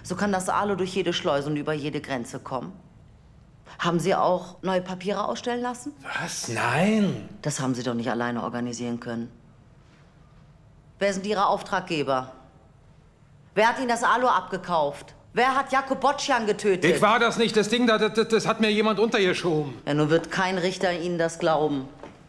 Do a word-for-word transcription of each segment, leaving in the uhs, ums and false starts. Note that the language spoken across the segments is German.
So kann das Alu durch jede Schleuse und über jede Grenze kommen. Haben Sie auch neue Papiere ausstellen lassen? Was? Nein. Das haben Sie doch nicht alleine organisieren können. Wer sind Ihre Auftraggeber? Wer hat Ihnen das Alu abgekauft? Wer hat Jakob Botschan getötet? Ich war das nicht. Das Ding, da, das, das hat mir jemand untergeschoben. Ja, nun wird kein Richter Ihnen das glauben.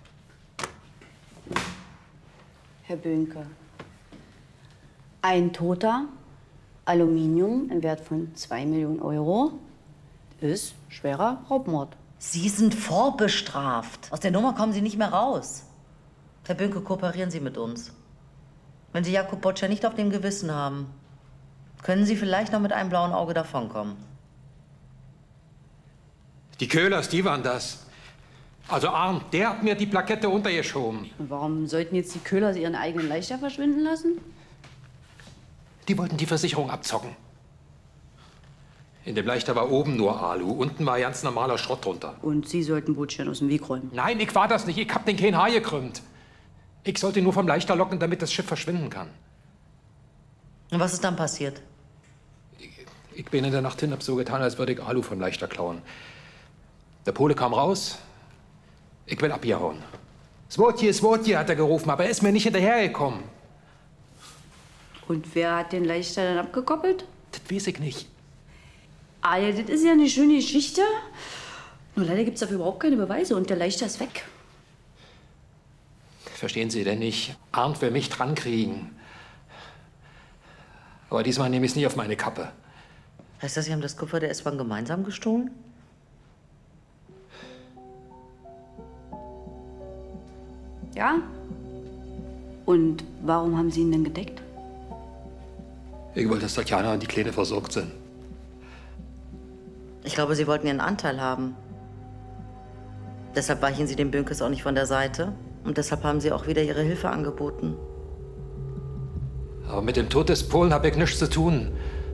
Herr Böhnke, ein Toter, Aluminium im Wert von zwei Millionen Euro, ist schwerer Raubmord. Sie sind vorbestraft. Aus der Nummer kommen Sie nicht mehr raus. Herr Böhnke, kooperieren Sie mit uns. Wenn Sie Jakob Botschan nicht auf dem Gewissen haben, können Sie vielleicht noch mit einem blauen Auge davonkommen. Die Köhlers, die waren das. Also Arndt, der hat mir die Plakette untergeschoben. Und warum sollten jetzt die Köhlers ihren eigenen Leichter verschwinden lassen? Die wollten die Versicherung abzocken. In dem Leichter war oben nur Alu, unten war ganz normaler Schrott drunter. Und Sie sollten Botschan aus dem Weg räumen? Nein, ich war das nicht. Ich hab den kein Haar gekrümmt. Ich sollte ihn nur vom Leichter locken, damit das Schiff verschwinden kann. Und was ist dann passiert? Ich, ich bin in der Nacht hin, hab so getan, als würde ich Alu vom Leichter klauen. Der Pole kam raus. Ich bin abgehauen. Swotje, Swotje, hat er gerufen, aber er ist mir nicht hinterhergekommen. Und wer hat den Leichter dann abgekoppelt? Das weiß ich nicht. Ah ja, das ist ja eine schöne Geschichte. Nur leider gibt es dafür überhaupt keine Beweise und der Leichter ist weg. Verstehen Sie denn nicht? Arndt will mich drankriegen. Aber diesmal nehme ich es nie auf meine Kappe. Heißt das, Sie haben das Kupfer der S-Bahn gemeinsam gestohlen? Ja? Und warum haben Sie ihn denn gedeckt? Ich wollte, dass Tatjana und die Kleine versorgt sind. Ich glaube, Sie wollten Ihren Anteil haben. Deshalb weichen Sie den Böhnkes auch nicht von der Seite. Und deshalb haben Sie auch wieder Ihre Hilfe angeboten. Aber mit dem Tod des Polen habe ich nichts zu tun.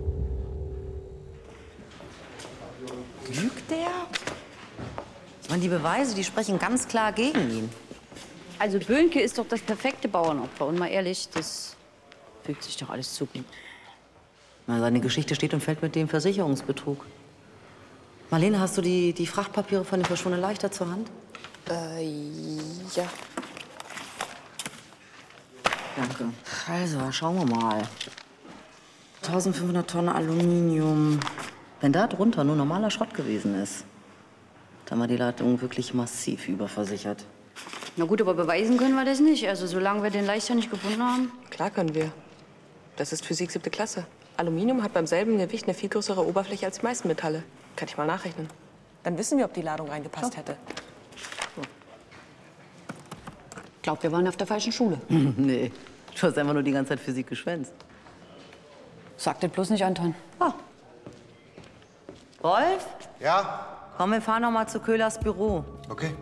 Lügt der? Ich meine, die Beweise, die sprechen ganz klar gegen ihn. Also Böhnke ist doch das perfekte Bauernopfer. Und mal ehrlich, das fügt sich doch alles zu gut. Na, seine Geschichte steht und fällt mit dem Versicherungsbetrug. Marlene, hast du die, die Frachtpapiere von dem verschwundenen Leichter zur Hand? Äh, ja. Danke. Also, schauen wir mal. eintausendfünfhundert Tonnen Aluminium. Wenn da drunter nur normaler Schrott gewesen ist, dann war die Ladung wirklich massiv überversichert. Na gut, aber beweisen können wir das nicht. Also solange wir den Leichter nicht gefunden haben. Klar können wir. Das ist Physik siebte Klasse. Aluminium hat beim selben Gewicht eine viel größere Oberfläche als die meisten Metalle. Kann ich mal nachrechnen. Dann wissen wir, ob die Ladung reingepasst hätte. Ich glaube, wir waren auf der falschen Schule. Nee, du hast einfach nur die ganze Zeit Physik geschwänzt. Sag das bloß nicht, Anton. Ah. Rolf? Ja? Komm, wir fahren noch mal zu Köhlers Büro. Okay.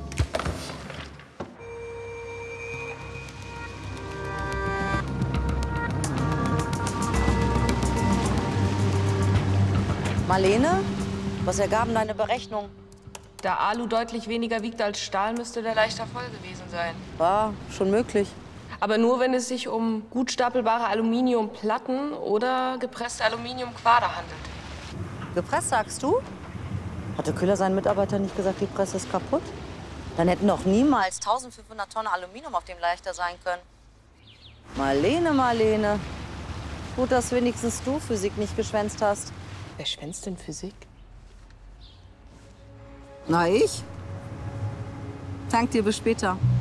Marlene, was ergaben deine Berechnungen? Da Alu deutlich weniger wiegt als Stahl, müsste der Leichter voll gewesen sein. War schon möglich. Aber nur, wenn es sich um gut stapelbare Aluminiumplatten oder gepresste Aluminiumquader handelt. Gepresst, sagst du? Hatte Köhler seinen Mitarbeitern nicht gesagt, die Presse ist kaputt? Dann hätten doch niemals eintausendfünfhundert Tonnen Aluminium auf dem Leichter sein können. Marlene, Marlene. Gut, dass wenigstens du Physik nicht geschwänzt hast. Wer schwänzt denn Physik? Na, ich? Dank dir, bis später.